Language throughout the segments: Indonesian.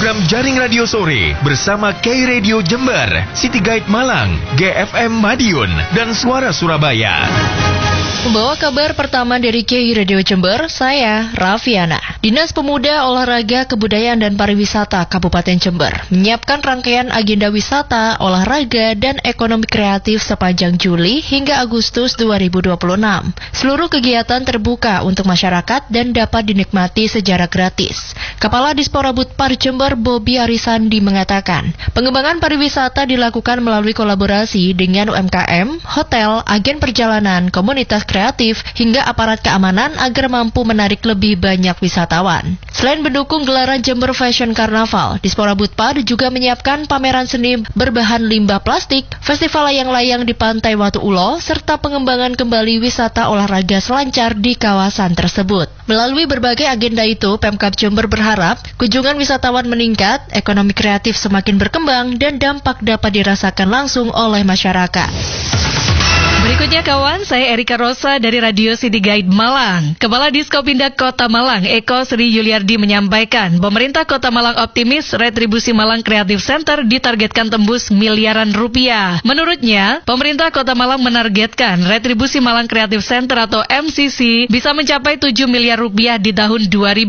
program Jaring Radio Sore bersama K-Radio Jember, City Guide Malang, GFM Madiun, dan Suara Surabaya. Membawa kabar pertama dari K-Radio Jember, saya Rafiana. Dinas Pemuda, Olahraga, Kebudayaan dan Pariwisata Kabupaten Jember menyiapkan rangkaian agenda wisata, olahraga, dan ekonomi kreatif sepanjang Juli hingga Agustus 2026. Seluruh kegiatan terbuka untuk masyarakat dan dapat dinikmati secara gratis. Kepala Disporabud Par Jember, Bobi Arisandi mengatakan, pengembangan pariwisata dilakukan melalui kolaborasi dengan UMKM, hotel, agen perjalanan, komunitas kreatif, hingga aparat keamanan agar mampu menarik lebih banyak wisatawan. Selain mendukung gelaran Jember Fashion Carnaval, Disporabud Par juga menyiapkan pameran seni berbahan limbah plastik, festival layang-layang di Pantai Watu Ulo, serta pengembangan kembali wisata olahraga selancar di kawasan tersebut. Melalui berbagai agenda itu, Pemkab Jember berharap kunjungan wisatawan meningkat, ekonomi kreatif semakin berkembang, dan dampak dapat dirasakan langsung oleh masyarakat. Berikutnya kawan, saya Erika Rosa dari Radio City Guide Malang. Kepala Diskopindak Kota Malang, Eko Sri Yuliardi menyampaikan, pemerintah Kota Malang optimis retribusi Malang Creative Center ditargetkan tembus miliaran rupiah. Menurutnya, pemerintah Kota Malang menargetkan retribusi Malang Creative Center atau MCC bisa mencapai 7 miliar rupiah di tahun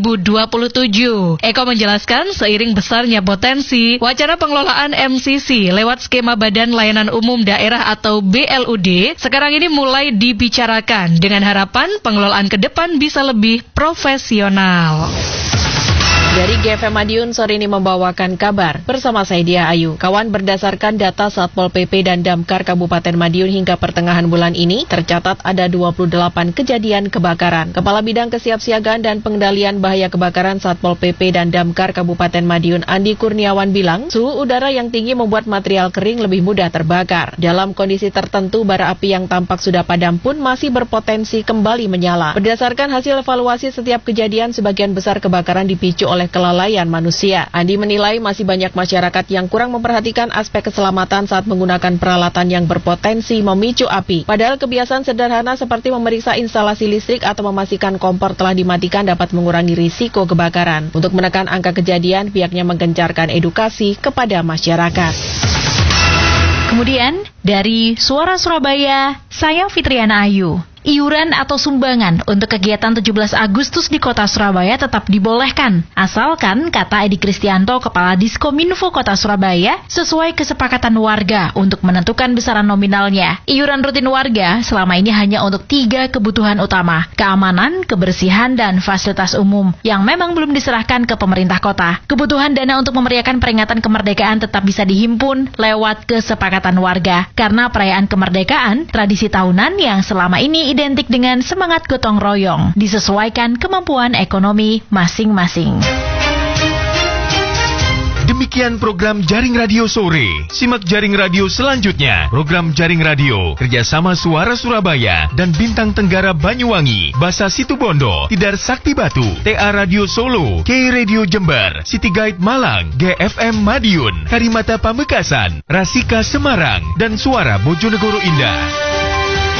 2027. Eko menjelaskan, seiring besarnya potensi, wacana pengelolaan MCC lewat skema Badan Layanan Umum Daerah atau BLUD sekarang ini mulai dibicarakan dengan harapan pengelolaan ke depan bisa lebih profesional. Dari GFM Madiun sore ini membawakan kabar bersama saya Dia Ayu. Kawan, berdasarkan data Satpol PP dan Damkar Kabupaten Madiun hingga pertengahan bulan ini tercatat ada 28 kejadian kebakaran. Kepala Bidang Kesiapsiagaan dan Pengendalian Bahaya Kebakaran Satpol PP dan Damkar Kabupaten Madiun Andi Kurniawan bilang, suhu udara yang tinggi membuat material kering lebih mudah terbakar. Dalam kondisi tertentu, bara api yang tampak sudah padam pun masih berpotensi kembali menyala. Berdasarkan hasil evaluasi setiap kejadian, sebagian besar kebakaran dipicu oleh kelalaian manusia. Andi menilai masih banyak masyarakat yang kurang memperhatikan aspek keselamatan saat menggunakan peralatan yang berpotensi memicu api. Padahal kebiasaan sederhana seperti memeriksa instalasi listrik atau memastikan kompor telah dimatikan dapat mengurangi risiko kebakaran. Untuk menekan angka kejadian, pihaknya menggencarkan edukasi kepada masyarakat. Kemudian, dari Suara Surabaya, saya Fitriana Ayu. Iuran atau sumbangan untuk kegiatan 17 Agustus di Kota Surabaya tetap dibolehkan, asalkan, kata Edi Kristianto, Kepala Diskominfo Kota Surabaya, sesuai kesepakatan warga untuk menentukan besaran nominalnya. Iuran rutin warga selama ini hanya untuk 3 kebutuhan utama, keamanan, kebersihan, dan fasilitas umum, yang memang belum diserahkan ke pemerintah kota. Kebutuhan dana untuk memeriahkan peringatan kemerdekaan tetap bisa dihimpun lewat kesepakatan warga, karena perayaan kemerdekaan, tradisi tahunan yang selama ini identik dengan semangat gotong royong, disesuaikan kemampuan ekonomi masing-masing. Demikian program Jaring Radio Sore. Simak Jaring Radio selanjutnya. Program Jaring Radio kerjasama Suara Surabaya dan Bintang Tenggara Banyuwangi, Basa Situbondo, Tidar Sakti Batu, TA Radio Solo, K-Radio Jember, City Guide Malang, GFM Madiun, Karimata Pamekasan, Rasika Semarang, dan Suara Bojonegoro Indah.